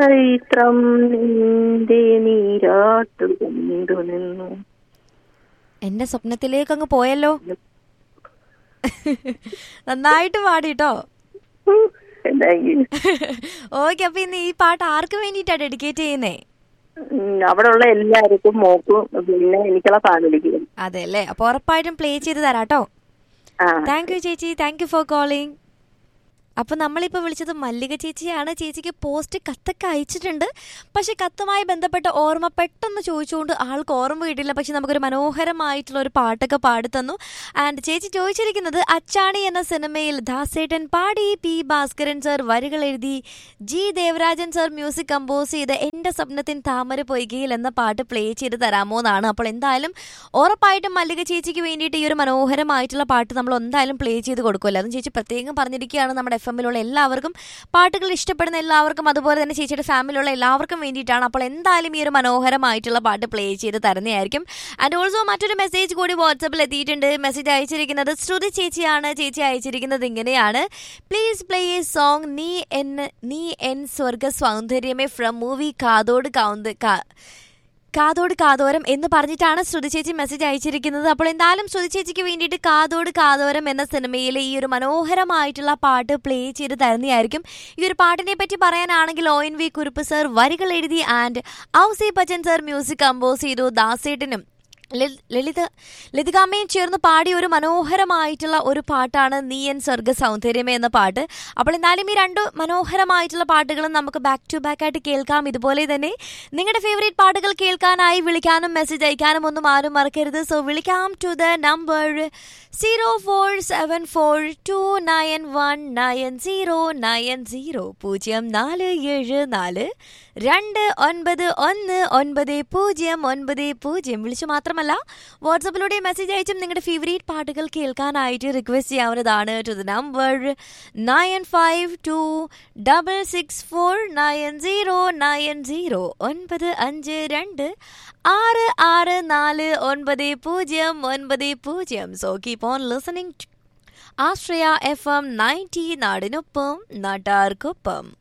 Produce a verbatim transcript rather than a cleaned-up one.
ചൈത്രം നിന്റെ നീരാട്ടു കൊണ്ടു നിന്നു. എന്റെ സ്വപ്നത്തിലേക്ക് അങ്ങ് പോയല്ലോ. നന്നായിട്ട് പാടിട്ടോ. ഓക്കെ, അപ്പൊ ഇന്ന് ഈ പാട്ട് ആർക്ക് വേണ്ടിയിട്ടാ ഡെഡിക്കേറ്റ് ചെയ്യുന്നേ? അവിടെ ഉള്ള എല്ലാവർക്കും, മോക്കും പിന്നെ എനിക്കുള്ള ഫാമിലിക്ക്. അതെ അല്ലേ, അപ്പൊ ഉറപ്പായിട്ടും പ്ലേ ചെയ്ത് തരാട്ടോ. താങ്ക് യു ചേച്ചി, താങ്ക് യു ഫോർ കോളിംഗ്. അപ്പോൾ നമ്മളിപ്പോൾ വിളിച്ചത് മല്ലിക ചേച്ചിയാണ്. ചേച്ചിക്ക് പോസ്റ്റ് കത്തൊക്കെ അയച്ചിട്ടുണ്ട്. പക്ഷേ കത്തുമായി ബന്ധപ്പെട്ട ഓർമ്മ പെട്ടെന്ന് ചോദിച്ചുകൊണ്ട് ആൾക്ക് ഓർമ്മ കിട്ടില്ല. പക്ഷെ നമുക്കൊരു മനോഹരമായിട്ടുള്ള ഒരു പാട്ടൊക്കെ പാടിത്തന്നു. ആൻഡ് ചേച്ചി ചോദിച്ചിരിക്കുന്നത് അച്ചാണി എന്ന സിനിമയിൽ ദാസേട്ടൻ പാടി, പി ഭാസ്കരൻ സർ വരികൾ എഴുതി, G Devarajan sir music compose ചെയ്ത് എൻ്റെ സ്വപ്നത്തിൻ താമര പൊയ്കയിൽ എന്ന പാട്ട് പ്ലേ ചെയ്ത് തരാമോ എന്നാണ്. അപ്പോൾ എന്തായാലും ഉറപ്പായിട്ടും മല്ലിക ചേച്ചിക്ക് വേണ്ടിയിട്ട് ഈ ഒരു മനോഹരമായിട്ടുള്ള പാട്ട് നമ്മൾ എന്തായാലും പ്ലേ ചെയ്ത് കൊടുക്കുമല്ലോ. അതും ചേച്ചി പ്രത്യേകം പറഞ്ഞിരിക്കുകയാണ് നമ്മുടെ എഫ് എമ്മിലുള്ള എല്ലാവർക്കും, പാട്ടുകൾ ഇഷ്ടപ്പെടുന്ന എല്ലാവർക്കും, അതുപോലെ തന്നെ ചേച്ചിയുടെ ഫാമിലിയുള്ള എല്ലാവർക്കും വേണ്ടിയിട്ടാണ്. അപ്പോൾ എന്തായാലും ഈ ഒരു മനോഹരമായിട്ടുള്ള പാട്ട് പ്ലേ ചെയ്ത് തരുന്നതായിരിക്കും. ആൻഡ് ഓൾസോ മറ്റൊരു മെസ്സേജ് കൂടി വാട്സപ്പിൽ എത്തിയിട്ടുണ്ട്. മെസ്സേജ് അയച്ചിരിക്കുന്നത് ശ്രുതി ചേച്ചിയാണ്. ചേച്ചി അയച്ചിരിക്കുന്നത് ഇങ്ങനെയാണ്: പ്ലീസ് പ്ലേ എ സോങ് നീ എൻ നീ എൻ സ്വർഗ സൗന്ദര്യമേ ഫ്രം മൂവി കാതോട് കൗന്ത് കാതോട് കാതോരം എന്ന് പറഞ്ഞിട്ടാണ് ശ്രുതി ചേച്ചി മെസ്സേജ് അയച്ചിരിക്കുന്നത്. അപ്പോൾ എന്തായാലും ശ്രുതി ചേച്ചിക്ക് വേണ്ടിയിട്ട് കാതോട് കാതോരം എന്ന സിനിമയിലെ ഈ ഒരു മനോഹരമായിട്ടുള്ള പാട്ട് പ്ലേ ചെയ്ത് തരുന്നതായിരിക്കും. ഈ ഒരു പാട്ടിനെ പറ്റി പറയാനാണെങ്കിൽ O N V Kurup sir വരികൾ എഴുതി and ഔസി Bachchan sir music compose ചെയ്തു. ദാസേട്ടനും ലളിത ലതികാമ്മയും ചേർന്ന് പാടിയ ഒരു മനോഹരമായിട്ടുള്ള ഒരു പാട്ടാണ് നീ എൻ സ്വർഗ സൗന്ദര്യമേ എന്ന പാട്ട്. അപ്പോൾ എന്നാലും ഈ രണ്ട് മനോഹരമായിട്ടുള്ള പാട്ടുകളും നമുക്ക് ബാക്ക് ടു ബാക്ക് ആയിട്ട് കേൾക്കാം. ഇതുപോലെ തന്നെ നിങ്ങളുടെ ഫേവറേറ്റ് പാട്ടുകൾ കേൾക്കാനായി വിളിക്കാനും മെസ്സേജ് അയക്കാനും ഒന്നും ആരും മറക്കരുത്. സോ വിളിക്കാം to the number zero four seven four to nine one nine zero nine zero പൂജ്യം നാല് ഏഴ് നാല് രണ്ട് ഒൻപത് ഒന്ന് ഒൻപത് പൂജ്യം ഒൻപത് പൂജ്യം. വിളിച്ചു മാത്രമല്ല വാട്സപ്പിലൂടെ മെസ്സേജ് അയച്ചും നിങ്ങളുടെ ഫേവറേറ്റ് പാട്ടുകൾ കേൾക്കാനായിട്ട് റിക്വസ്റ്റ് ചെയ്യാവുന്നതാണ്. To the number nine five to double six four nine zero nine zero ഒൻപത് അഞ്ച് രണ്ട് ആറ് ആറ് നാല് ഒൻപത് പൂജ്യം ഒൻപത് പൂജ്യം. So keep on listening Ashraya F M ninety, നാടിനൊപ്പം നാട്ടാർക്കൊപ്പം.